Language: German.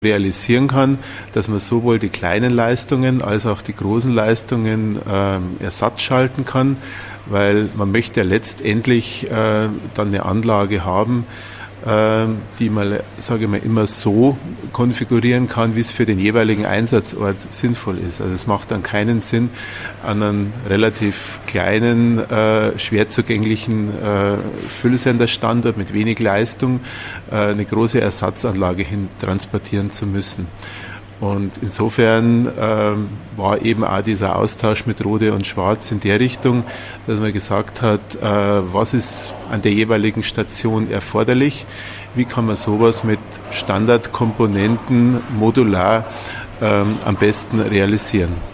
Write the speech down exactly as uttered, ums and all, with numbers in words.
realisieren kann, dass man sowohl die kleinen Leistungen als auch die großen Leistungen ähm, Ersatz schalten kann, weil man möchte ja letztendlich äh, dann eine Anlage haben, äh, die man, sage ich mal, immer so konfigurieren kann, wie es für den jeweiligen Einsatzort sinnvoll ist. Also es macht dann keinen Sinn, an einen relativ kleinen, äh, schwer zugänglichen äh, Füllsenderstandort mit wenig Leistung äh, eine große Ersatzanlage hin transportieren zu müssen. Und insofern ähm, war eben auch dieser Austausch mit Rode und Schwarz in der Richtung, dass man gesagt hat, äh, was ist an der jeweiligen Station erforderlich, wie kann man sowas mit Standardkomponenten modular ähm, am besten realisieren.